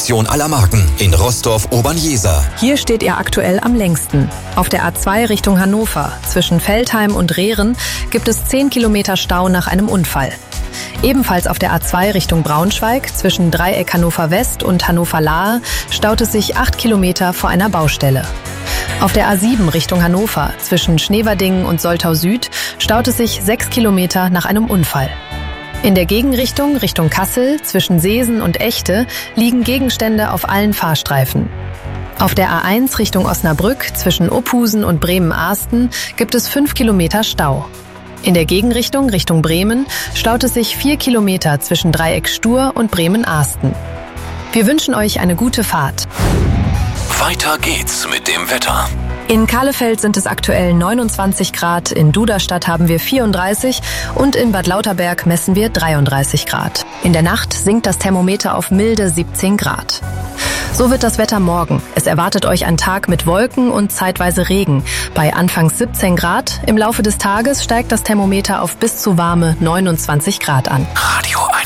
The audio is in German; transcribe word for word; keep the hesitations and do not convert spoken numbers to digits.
Produktion aller Marken in Roßdorf-Obernjeser. Hier steht ihr aktuell am längsten. Auf der A zwei Richtung Hannover, zwischen Veltheim und Rehren, gibt es zehn Kilometer Stau nach einem Unfall. Ebenfalls auf der A zwei Richtung Braunschweig, zwischen Dreieck Hannover West und Hannover-Lahe, staut es sich acht Kilometer vor einer Baustelle. Auf der A sieben Richtung Hannover, zwischen Schneverdingen und Soltau Süd, staut es sich sechs Kilometer nach einem Unfall. In der Gegenrichtung, Richtung Kassel, zwischen Seesen und Echte, liegen Gegenstände auf allen Fahrstreifen. Auf der A eins Richtung Osnabrück, zwischen Opusen und Bremen-Arsten, gibt es fünf Kilometer Stau. In der Gegenrichtung, Richtung Bremen, staut es sich vier Kilometer zwischen Dreieck Stur und Bremen-Arsten. Wir wünschen euch eine gute Fahrt. Weiter geht's mit dem Wetter. In Kahlefeld sind es aktuell neunundzwanzig Grad, in Duderstadt haben wir vierunddreißig und in Bad Lauterberg messen wir dreiunddreißig Grad. In der Nacht sinkt das Thermometer auf milde siebzehn Grad. So wird das Wetter morgen. Es erwartet euch ein Tag mit Wolken und zeitweise Regen. Bei anfangs siebzehn Grad, im Laufe des Tages steigt das Thermometer auf bis zu warme neunundzwanzig Grad an. Radio